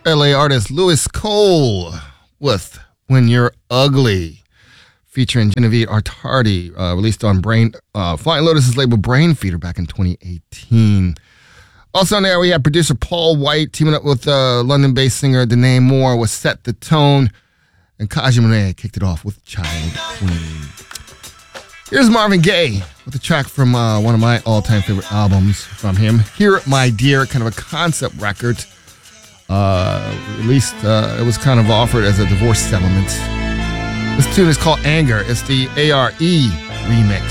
LA artist Louis Cole with When You're Ugly, featuring Genevieve Artardi, released on Flying Lotus's label Brain Feeder back in 2018. Also on there, we had producer Paul White teaming up with London-based singer Danae Moore with Set the Tone, and Kaji Monet kicked it off with Child Queen. Here's Marvin Gaye with a track from one of my all-time favorite albums from him, Hear It My Dear, kind of a concept record. Released, it was kind of offered as a divorce settlement. This tune is called Anger. It's the ARE remix.